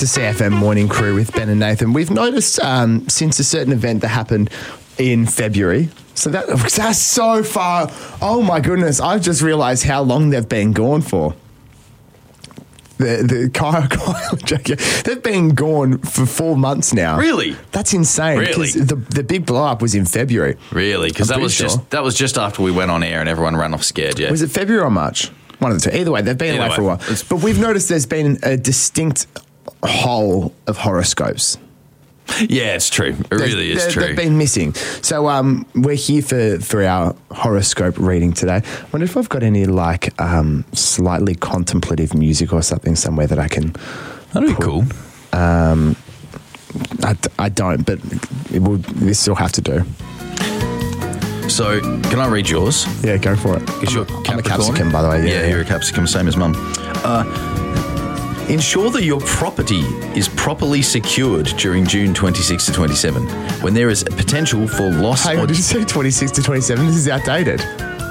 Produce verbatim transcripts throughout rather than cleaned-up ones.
to C F M Morning Crew with Ben and Nathan. We've noticed um, since a certain event that happened in February, so that, that's so far. Oh my goodness, I've just realised how long they've been gone for. The, the Kyle, Kyle Jackie, they've been gone for four months now. Really? That's insane. Really? 'Cause The, the big blow up was in February. Really? Because that pretty was sure. just that was just after we went on air and everyone ran off scared. Yeah. Was it February or March? One of the two. Either way, they've been Either away way. for a while. It's- But we've noticed there's been a distinct hole of horoscopes. Yeah, it's true. It really is They've- true. They've been missing. So um, we're here for, for our horoscope reading today. I wonder if I've got any like um, slightly contemplative music or something somewhere that I can. That'd be cool. Um, I, I don't, but it will, this will have to do. So, can I read yours? Yeah, go for it. Is your I'm a capsicum, by the way. Yeah, Yeah, you're a capsicum, same as mum. Uh, ensure that your property is properly secured during June twenty-sixth to twenty-seventh, when there is a potential for loss Hang or on, did you say twenty-six to twenty-seven? This is outdated.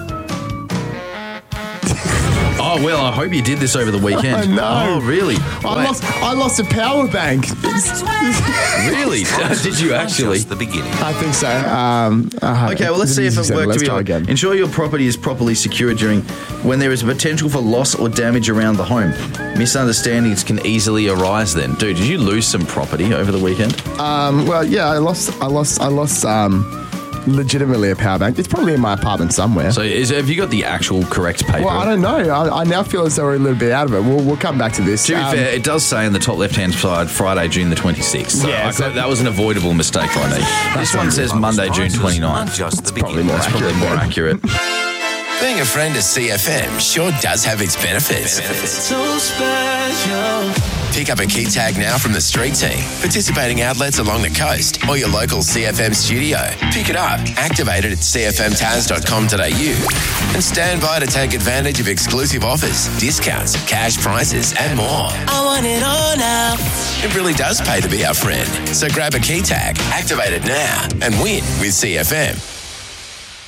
Oh, well, I hope you did this over the weekend. I know. Oh, really? I Wait, lost, I lost a power bank. Really? Did you actually? Just the beginning. I think so. Um, uh, Okay, well, let's the see if music it center. worked. Let's to try be again. Ensure your property is properly secured during when there is a potential for loss or damage around the home. Misunderstandings can easily arise then. Dude, did you lose some property over the weekend? Um, well, yeah, I lost, I lost, I lost um, legitimately a power bank. It's probably in my apartment somewhere. So is, have you got the actual correct paper? well, I don't know. I, I now feel as though we're a little bit out of it. We'll, we'll come back to this. To be Um, fair, it does say on the top left-hand side, Friday, June the twenty-sixth. So, Yeah, I so- could- that was an avoidable mistake by me. This one says Monday, June twenty-ninth. Just the probably beginning. more That's probably more accurate. Being a friend of C F M sure does have its benefits. So special. Pick up a key tag now from the street team, participating outlets along the coast, or your local C F M studio. Pick it up, activate it at c f m taz dot com dot a u, and stand by to take advantage of exclusive offers, discounts, cash prices, and more. I want it all now. It really does pay to be our friend. So grab a key tag, activate it now, and win with C F M.